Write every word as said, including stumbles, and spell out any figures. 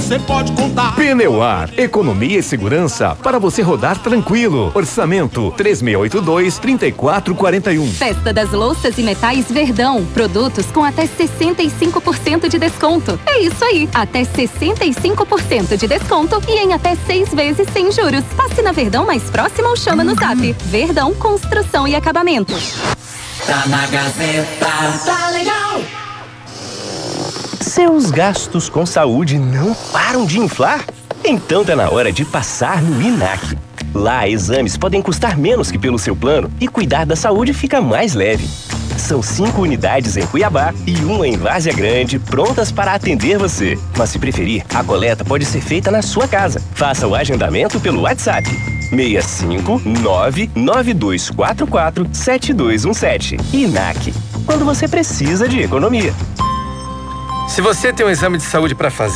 você pode contar. Pneuar, economia e segurança para você rodar tranquilo. Orçamento três seis oito dois, três quatro quatro um. Festa das Louças e Metais Verdão. Produtos com até sessenta e cinco por cento de desconto. É isso aí, até sessenta e cinco por cento de desconto e em até seis vezes sem juros. Passe na Verdão mais próxima ou chama no Zap. Verdão Construção e Acabamento. Tá na Gazeta, tá legal. Seus gastos com saúde não param de inflar? Então tá na hora de passar no I N A C. Lá, exames podem custar menos que pelo seu plano e cuidar da saúde fica mais leve. São cinco unidades em Cuiabá e uma em Várzea Grande prontas para atender você. Mas se preferir, a coleta pode ser feita na sua casa. Faça o agendamento pelo WhatsApp seis cinco nove nove dois quatro quatro sete dois um sete. I N A C, quando você precisa de economia. Se você tem um exame de saúde para fazer,